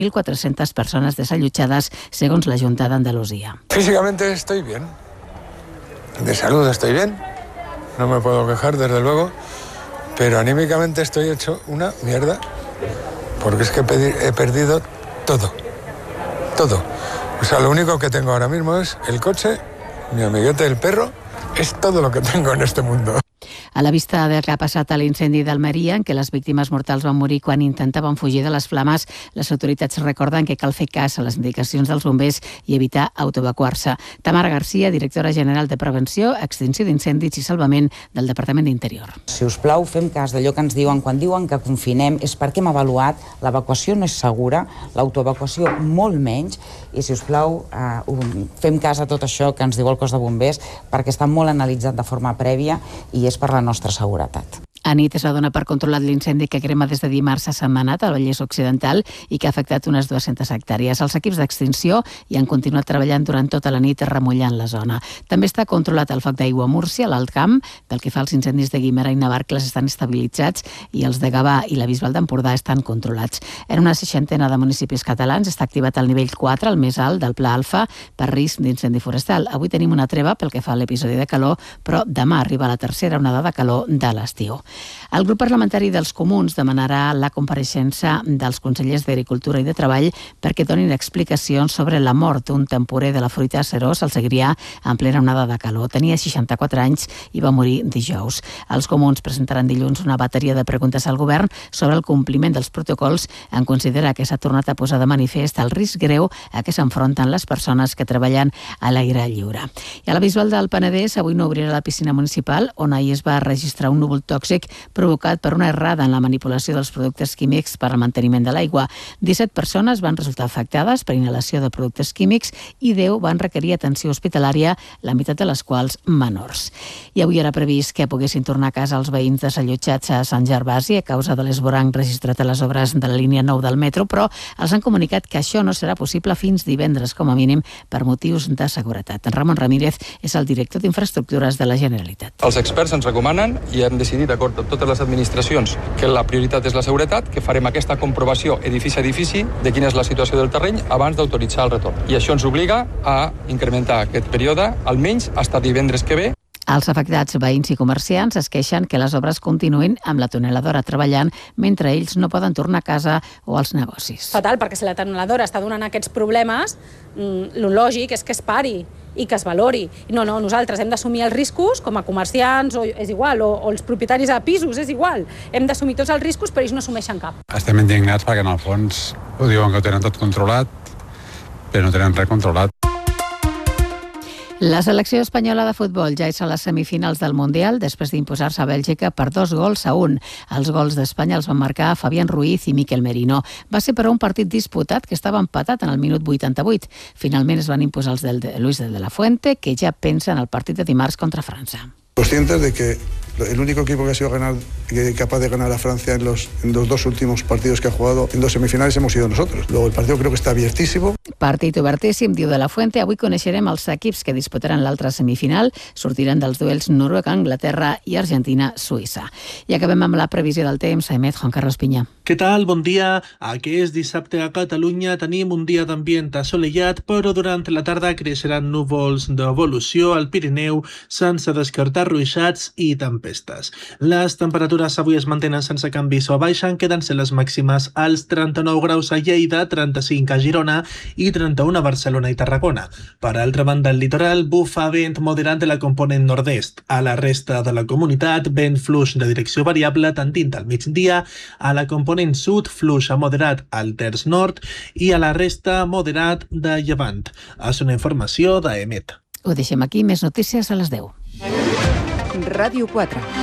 1.400 persones desallotjades, segons la Junta d'Andalusia. Físicamente estoy bien. De salud estoy bien. No me puedo quejar, desde luego. Pero anímicamente estoy hecho una mierda. Porque es que he perdido todo. Todo. O sea, lo único que tengo ahora mismo es el coche, mi amiguete el perro. Es todo lo que tengo en este mundo. A la vista del que ha passat a l'incendi d'Almeria, en què les víctimes mortals van morir quan intentaven fugir de les flames, les autoritats recorden que cal fer cas a les indicacions dels bombers i evitar autoevacuar-se. Tamara Garcia, directora general de Prevenció, Extinció d'Incendis i Salvament del Departament d'Interior. Si us plau, fem cas d'allò que ens diuen. Quan diuen que confinem és perquè hem avaluat, l'evacuació no és segura, l'autoevacuació molt menys, i si us plau, fem cas a tot això que ens diu el cos de bombers, perquè està molt analitzat de forma prèvia i és per la nostra seguretat. A nit es va donar per controlat l'incendi que crema des de dimarts a Sentmenat, al Vallès Occidental, i que ha afectat unes 200 hectàrees. Els equips d'extinció hi han continuat treballant durant tota la nit remullant la zona. També està controlat el foc d'aigua a Múrcia, a l'Alt Camp. Pel que fa als incendis de Guimerà i Navarcles estan estabilitzats i els de Gavà i la Bisbal d'Empordà estan controlats. En una 60 de municipis catalans està activat el nivell 4, el més alt del Pla Alfa, per risc d'incendi forestal. Avui tenim una treva pel que fa a l'episodi de calor, però demà arriba la tercera onada de calor de l'estiu. El grup parlamentari dels Comuns demanarà la compareixença dels consellers d'Agricultura i de Treball perquè donin explicacions sobre la mort d'un temporer de la fruita Serós al Segrià en plena onada de calor. Tenia 64 anys i va morir dijous. Els Comuns presentaran dilluns una bateria de preguntes al govern sobre el compliment dels protocols en considerar que s'ha tornat a posar de manifest el risc greu a què s'enfronten les persones que treballen a l'aire lliure. I a la Bisbal del Penedès avui no obrirà la piscina municipal, on ahir es va registrar un núvol tòxic provocat per una errada en la manipulació dels productes químics per al manteniment de l'aigua. 17 persones van resultar afectades per inhalació de productes químics i 10 van requerir atenció hospitalària, la meitat de les quals menors. I avui era previst que poguessin tornar a casa els veïns desallotjats a Sant Gervasi a causa de l'esvoranc registrat a les obres de la línia 9 del metro, però els han comunicat que això no serà possible fins divendres, com a mínim, per motius de seguretat. En Ramon Ramírez és el director d'Infraestructures de la Generalitat. Els experts ens recomanen i hem decidit, d'acord amb totes les administracions, que la prioritat és la seguretat, que farem aquesta comprovació edifici a edifici de quina és la situació del terreny abans d'autoritzar el retorn. I això ens obliga a incrementar aquest període almenys fins divendres que ve. Els afectats veïns i comerciants es queixen que les obres continuïn amb la tuneladora treballant mentre ells no poden tornar a casa o als negocis. Fatal, perquè si la tuneladora està donant aquests problemes, lo lògic és que es pari i que es valori. No, nosaltres hem d'assumir els riscos com a comerciants, o és igual, o els propietaris de pisos, és igual. Hem d'assumir tots els riscos, però ells no assumeixen cap. Estem indignats perquè en el fons ho diuen que ho tenen tot controlat, però no tenen res controlat. La selecció espanyola de futbol ja és a les semifinals del Mundial després d'imposar-se a Bèlgica per 2-1. Els gols d'Espanya els van marcar Fabián Ruiz i Miquel Merino. Va ser però un partit disputat que estava empatat en el minut 88. Finalment es van imposar els de Luis de la Fuente, que ja pensa en el partit de dimarts contra França. Conscientes de que el único equipo que ha sido capaz de ganar a Francia en los dos últimos partidos que ha jugado en 2 semifinales hemos sido nosotros. Luego el partido creo que está abiertísimo. Partit obertíssim, diu de la Fuente. Avui coneixerem els equips que disputaran l'altra semifinal. Sortiran dels duels Noruega, Anglaterra i Argentina-Suïssa. I acabem amb la previsió del temps. Emet, Juan Carlos Piña. Què tal? Bon dia. Aquest dissabte a Catalunya tenim un dia d'ambient assolellat, però durant la tarda creixeran núvols d'evolució al Pirineu sense descartar ruixats i tempestes. Les temperatures avui es mantenen sense canvis o baixen, queden-se les màximes als 39 graus a Lleida, 35 a Girona i 31 a Barcelona i Tarragona. Per altra banda, al litoral bufa vent moderat de la component nord-est. A la resta de la comunitat, vent fluix de direcció variable tendint al migdia, a la component sud, fluix a moderat al terç nord i a la resta moderat de llevant. És una informació d'Emet. Ho deixem aquí, més notícies a les 10. Ràdio 4.